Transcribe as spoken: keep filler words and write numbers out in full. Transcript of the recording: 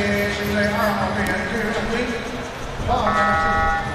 现在二号队员退入了队，十二号队员。